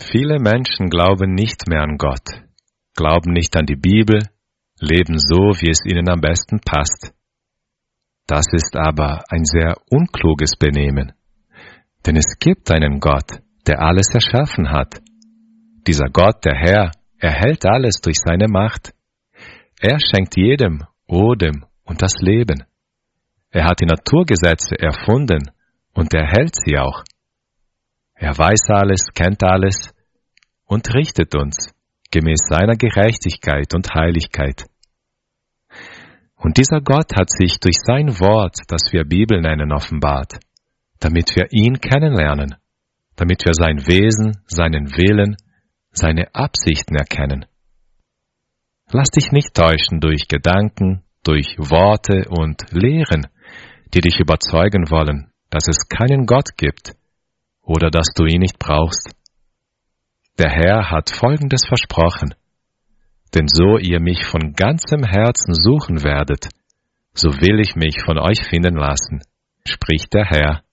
Viele Menschen glauben nicht mehr an Gott, glauben nicht an die Bibel, leben so, wie es ihnen am besten passt. Das ist aber ein sehr unkluges Benehmen, denn es gibt einen Gott, der alles erschaffen hat. Dieser Gott, der Herr, erhält alles durch seine Macht. Er schenkt jedem Odem und das Leben. Er hat die Naturgesetze erfunden und er hält sie auch. Er weiß alles, kennt alles und richtet uns gemäß seiner Gerechtigkeit und Heiligkeit. Und dieser Gott hat sich durch sein Wort, das wir Bibel nennen, offenbart, damit wir ihn kennenlernen, damit wir sein Wesen, seinen Willen, seine Absichten erkennen. Lass dich nicht täuschen durch Gedanken, durch Worte und Lehren, die dich überzeugen wollen, dass es keinen Gott gibt oder dass du ihn nicht brauchst. Der Herr hat Folgendes versprochen: Denn so ihr mich von ganzem Herzen suchen werdet, so will ich mich von euch finden lassen, spricht der Herr.